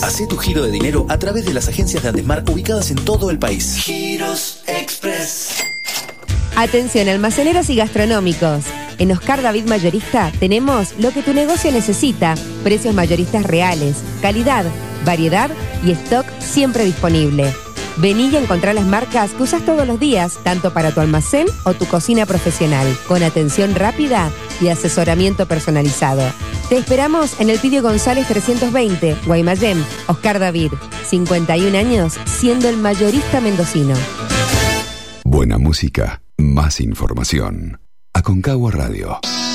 Hacé tu giro de dinero a través de las agencias de Andesmar ubicadas en todo el país. Giros Express. Atención, almaceneros y gastronómicos. En Oscar David Mayorista tenemos lo que tu negocio necesita. Precios mayoristas reales, calidad, variedad y stock siempre disponible. Vení y encontrá las marcas que usás todos los días, tanto para tu almacén o tu cocina profesional, con atención rápida y asesoramiento personalizado. Te esperamos en Elpidio González 320, Guaymallén. Oscar David, 51 años, siendo el mayorista mendocino. Buena música, más información. Aconcagua Radio.